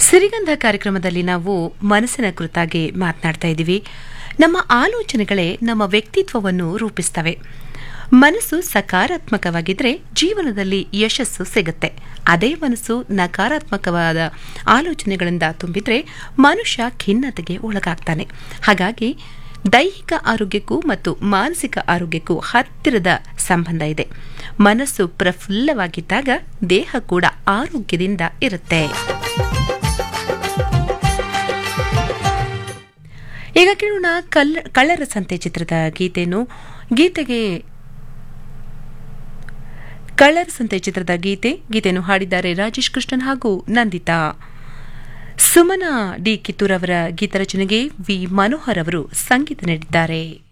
ಸಿರಿಗಂಧ ಕಾರ್ಯಕ್ರಮದಲ್ಲಿ ನಾವು ಮನಸ್ಸಿನ ಕುರಿತಾಗಿ ಮಾತನಾಡ್ತಾ ಇದ್ದೀವಿ. ನಮ್ಮ ಆಲೋಚನೆಗಳೇ ನಮ್ಮ ವ್ಯಕ್ತಿತ್ವವನ್ನು ರೂಪಿಸ್ತವೆ. ಮನಸ್ಸು ಸಕಾರಾತ್ಮಕವಾಗಿದ್ದರೆ ಜೀವನದಲ್ಲಿ ಯಶಸ್ಸು ಸಿಗುತ್ತೆ. ಅದೇ ಮನಸ್ಸು ನಕಾರಾತ್ಮಕವಾದ ಆಲೋಚನೆಗಳಿಂದ ತುಂಬಿದ್ರೆ ಮನುಷ್ಯ ಖಿನ್ನತೆಗೆ ಒಳಗಾಗ್ತಾನೆ. ಹಾಗಾಗಿ ದೈಹಿಕ ಆರೋಗ್ಯಕ್ಕೂ ಮತ್ತು ಮಾನಸಿಕ ಆರೋಗ್ಯಕ್ಕೂ ಹತ್ತಿರದ ಸಂಬಂಧ ಇದೆ. ಮನಸ್ಸು ಪ್ರಫುಲ್ಲವಾಗಿದ್ದಾಗ ದೇಹ ಕೂಡ ಆರೋಗ್ಯದಿಂದ ಇರುತ್ತೆ. ಈಗ ಕೇಳೋಣ ಕಳ್ಳರ ಸಂತೆ ಚಿತ್ರದ ಕಳ್ಳರ ಸಂತೆ ಚಿತ್ರದ ಗೀತೆಯನ್ನು ಹಾಡಿದ್ದಾರೆ ರಾಜೇಶ್ ಕೃಷ್ಣನ್ ಹಾಗೂ ನಂದಿತಾ. ಸುಮನಾ ಡಿ ಕಿತ್ತೂರ್ ಅವರ ಗೀತರಚನೆಗೆ ವಿ ಮನೋಹರ್ ಅವರು ಸಂಗೀತ ನೀಡಿದ್ದಾರೆ.